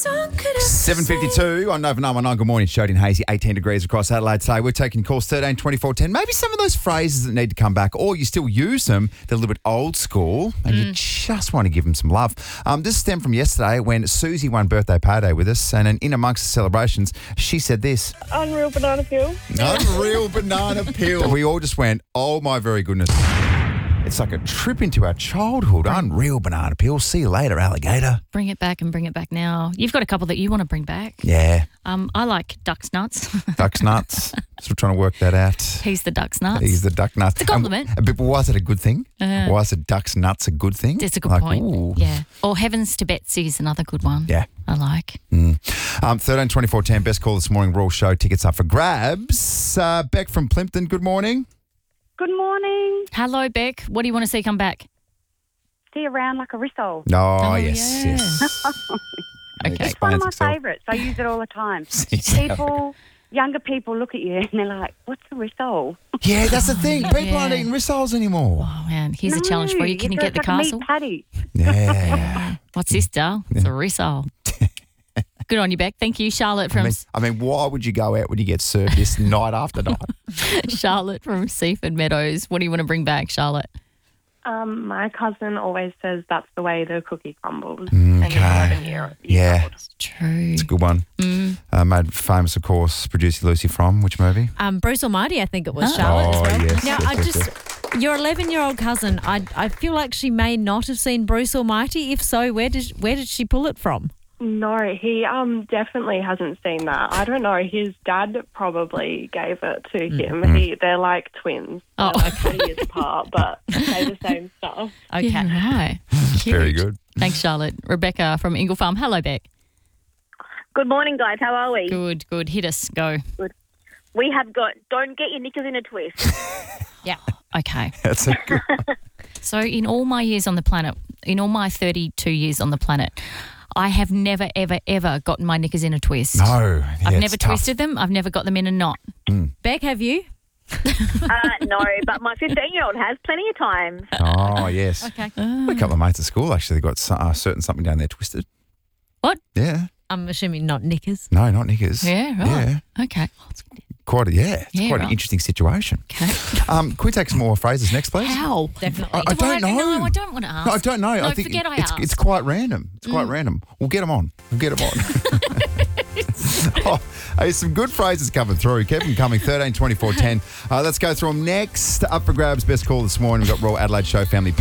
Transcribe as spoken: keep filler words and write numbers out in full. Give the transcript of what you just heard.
seven fifty-two on Nova nine one nine. Good morning. It's Jody and Hazy, eighteen degrees across Adelaide today. We're taking calls thirteen twenty-four ten. Maybe some of those phrases that need to come back, or you still use them, they're a little bit old school, and you just want to give them some love. Um, this stemmed from yesterday when Susie won birthday party with us, and in amongst the celebrations, she said this. Unreal banana peel. Unreal banana peel. We all just went, oh my very goodness. It's like a trip into our childhood. Unreal banana peel. See you later, alligator. Bring it back and bring it back now. You've got a couple that you want to bring back. Yeah. Um, I like duck's nuts. Duck's nuts. Still trying to work that out. He's the duck's nuts. He's the duck nuts. It's a compliment. Um, but why is it a good thing? Uh, why is it duck's nuts a good thing? It's a good like, point. Ooh. Yeah. Or Heavens to Betsy is another good one. Yeah. I like. Mm. Um, thirteen twenty-four ten, best call this morning. Raw show tickets up for grabs. Uh, Beck from Plimpton, good morning. Good morning. Hello, Beck. What do you want to see come back? See around like a rissole. Oh, Oh, yes, yeah. yes. Okay. It It's one of explains my itself. favourites. I use it all the time. Yeah. People, younger people look at you and they're like, what's a rissole? Yeah, that's the thing. People Yeah. aren't eating rissoles anymore. Oh, man. Here's a challenge for you. Can you it's get the like a meat castle? patty. Yeah. What's this, Dal? It's a rissole. Good on you, Beck. Thank you, Charlotte I from mean, I mean, why would you go out when you get served this night after night? Charlotte from Seaford Meadows. What do you want to bring back, Charlotte? Um, my cousin always says that's the way the cookie crumbles. And Okay. it's eleven year- years Yeah. old. True. It's a good one. Mm. Uh, made famous, of course, producer Lucy from which movie? Um, Bruce Almighty, I think it was, Oh. Charlotte, Oh, as well. yes, Now, yes, I yes, just, your eleven-year-old cousin, I I feel like she may not have seen Bruce Almighty. If so, where did where did she pull it from? No, he um definitely hasn't seen that. I don't know. His dad probably gave it to him. He they're like twins. Oh. They're like twenty years apart, but say the same stuff. Okay. Yeah, right. Very Cute. good. Thanks, Charlotte. Rebecca from Ingle Farm. Hello, Beck. Good morning, guys. How are we? Good, good. Hit us. Go. We have got don't get your knickers in a twist. Yeah. Okay. That's a good one. So in all my years on the planet, in all my thirty-two years on the planet, I have never, ever, ever gotten my knickers in a twist. No. Yeah, I've it's never tough. twisted them. I've never got them in a knot. Beck, have you? uh, no, but my fifteen-year-old has plenty of times. Oh, yes. Okay. A couple of mates at school actually got so- uh, certain something down there twisted. What? Yeah. I'm assuming not knickers. No, not knickers. Yeah, right. Yeah. Okay. Quite a, yeah. It's Yeah, quite an right. interesting situation. Okay. Um, can we take some more phrases next, please? How? Definitely. I, I Do don't know. No, I don't want to ask. No, I don't know. No, I think forget I it's, asked. it's quite random. It's quite random. We'll get them on. We'll get them on. oh, hey, some good phrases coming through. Keep them coming. thirteen twenty-four ten. Uh, let's go through them next. Up for grabs. Best call this morning. We've got Royal Adelaide Show family.